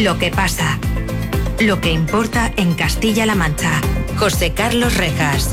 Lo que pasa. Lo que importa en Castilla-La Mancha. José Carlos Rejas.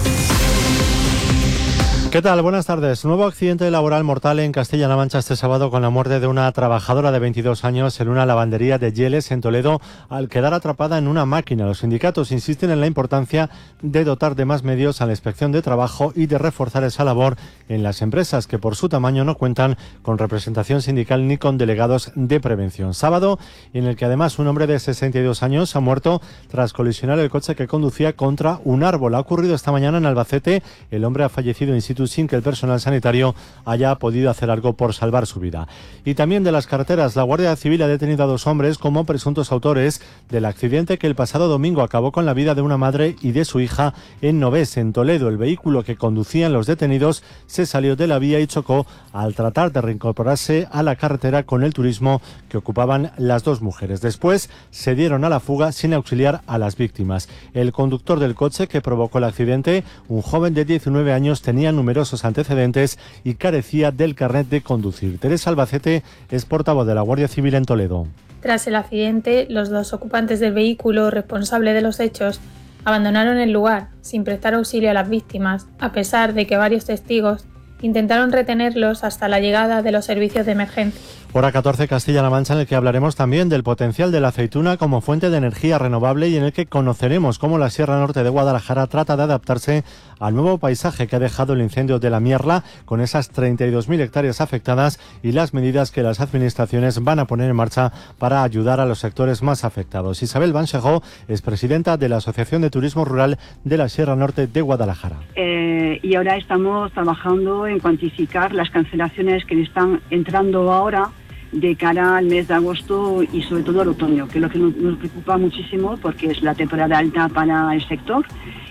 ¿Qué tal? Buenas tardes. Nuevo accidente laboral mortal en Castilla-La Mancha este sábado con la muerte de una trabajadora de 22 años en una lavandería de Yeles, en Toledo, al quedar atrapada en una máquina. Los sindicatos insisten en la importancia de dotar de más medios a la inspección de trabajo y de reforzar esa labor en las empresas que por su tamaño no cuentan con representación sindical ni con delegados de prevención. Sábado en el que además un hombre de 62 años ha muerto tras colisionar el coche que conducía contra un árbol. Ha ocurrido esta mañana en Albacete. El hombre ha fallecido in situ sin que el personal sanitario haya podido hacer algo por salvar su vida. Y también de las carreteras, la Guardia Civil ha detenido a 2 hombres como presuntos autores del accidente que el pasado domingo acabó con la vida de una madre y de su hija en Novés, en Toledo. El vehículo que conducían los detenidos se salió de la vía y chocó al tratar de reincorporarse a la carretera con el turismo que ocupaban las 2 mujeres. Después se dieron a la fuga sin auxiliar a las víctimas. El conductor del coche que provocó el accidente, un joven de 19 años, tenía numerosos antecedentes y carecía del carnet de conducir. Teresa Albacete es portavoz de la Guardia Civil en Toledo. Tras el accidente, los 2 ocupantes del vehículo responsable de los hechos abandonaron el lugar sin prestar auxilio a las víctimas, a pesar de que varios testigos intentaron retenerlos hasta la llegada de los servicios de emergencia. Hora 14, Castilla-La Mancha, en el que hablaremos también del potencial de la aceituna como fuente de energía renovable y en el que conoceremos cómo la Sierra Norte de Guadalajara trata de adaptarse al nuevo paisaje que ha dejado el incendio de la Mierla, con esas 32.000 hectáreas afectadas y las medidas que las administraciones van a poner en marcha para ayudar a los sectores más afectados. Isabel Banchegó es presidenta de la Asociación de Turismo Rural de la Sierra Norte de Guadalajara. Y ahora estamos trabajando en cuantificar las cancelaciones que están entrando ahora de cara al mes de agosto y sobre todo al otoño, que es lo que nos preocupa muchísimo porque es la temporada alta para el sector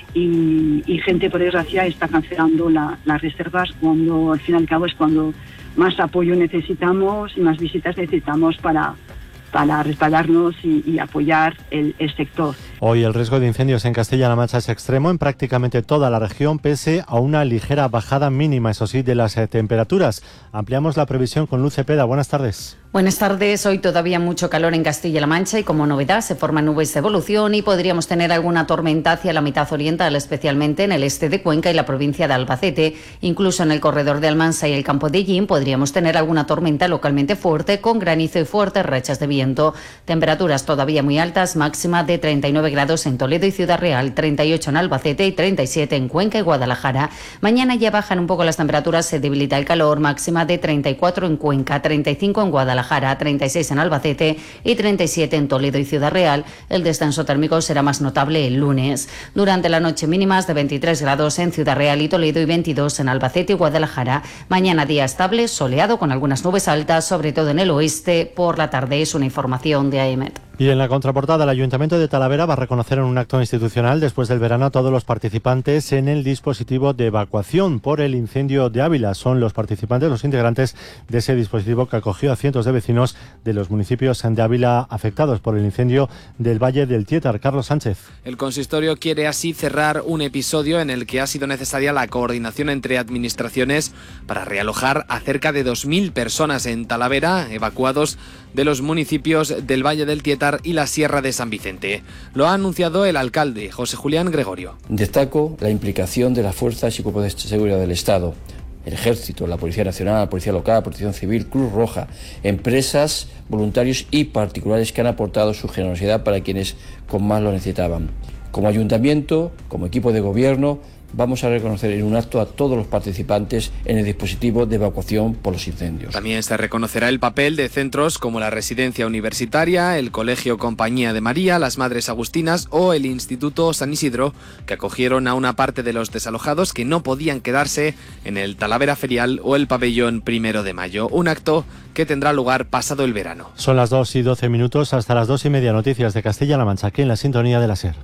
y gente, por desgracia, está cancelando las reservas cuando al fin y al cabo es cuando más apoyo necesitamos y más visitas necesitamos para respaldarnos y apoyar el sector. Hoy el riesgo de incendios en Castilla-La Mancha es extremo en prácticamente toda la región, pese a una ligera bajada mínima, eso sí, de las temperaturas. Ampliamos la previsión con Luz Cepeda. Buenas tardes. Buenas tardes. Hoy todavía mucho calor en Castilla-La Mancha y como novedad se forman nubes de evolución y podríamos tener alguna tormenta hacia la mitad oriental, especialmente en el este de Cuenca y la provincia de Albacete. Incluso en el corredor de Almansa y el campo de Llín podríamos tener alguna tormenta localmente fuerte con granizo y fuertes rachas de viento. Temperaturas todavía muy altas, máxima de 39 grados en Toledo y Ciudad Real, 38 en Albacete y 37 en Cuenca y Guadalajara. Mañana ya bajan un poco las temperaturas, se debilita el calor, máxima de 34 en Cuenca, 35 en Guadalajara, 36 en Albacete y 37 en Toledo y Ciudad Real. El descenso térmico será más notable el lunes. Durante la noche mínimas de 23 grados en Ciudad Real y Toledo y 22 en Albacete y Guadalajara. Mañana día estable, soleado con algunas nubes altas, sobre todo en el oeste. Por la tarde es una información de AEMET. Y en la contraportada, el Ayuntamiento de Talavera va a reconocer en un acto institucional después del verano a todos los participantes en el dispositivo de evacuación por el incendio de Ávila. Son los participantes, los integrantes de ese dispositivo que acogió a cientos de vecinos de los municipios de Ávila afectados por el incendio del Valle del Tietar. Carlos Sánchez. El consistorio quiere así cerrar un episodio en el que ha sido necesaria la coordinación entre administraciones para realojar a cerca de 2.000 personas en Talavera, evacuados de los municipios del Valle del Tietar y la Sierra de San Vicente. Lo ha anunciado el alcalde, José Julián Gregorio. Destaco la implicación de las fuerzas y cuerpos de seguridad del Estado, el Ejército, la Policía Nacional, la Policía Local, Protección Civil, Cruz Roja, empresas, voluntarios y particulares que han aportado su generosidad para quienes con más lo necesitaban. Como ayuntamiento, como equipo de gobierno, vamos a reconocer en un acto a todos los participantes en el dispositivo de evacuación por los incendios. También se reconocerá el papel de centros como la Residencia Universitaria, el Colegio Compañía de María, las Madres Agustinas o el Instituto San Isidro, que acogieron a una parte de los desalojados que no podían quedarse en el Talavera Ferial o el Pabellón 1 de Mayo. Un acto que tendrá lugar pasado el verano. Son las 2:12, hasta las 2:30, noticias de Castilla-La Mancha, aquí en la sintonía de la SER.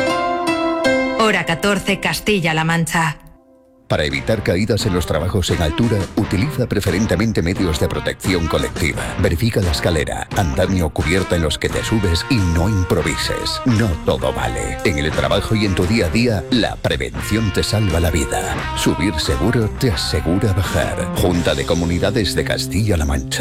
Hora 14, Castilla-La Mancha. Para evitar caídas en los trabajos en altura, utiliza preferentemente medios de protección colectiva. Verifica la escalera, andamio o cubierta en los que te subes y no improvises. No todo vale. En el trabajo y en tu día a día, la prevención te salva la vida. Subir seguro te asegura bajar. Junta de Comunidades de Castilla-La Mancha.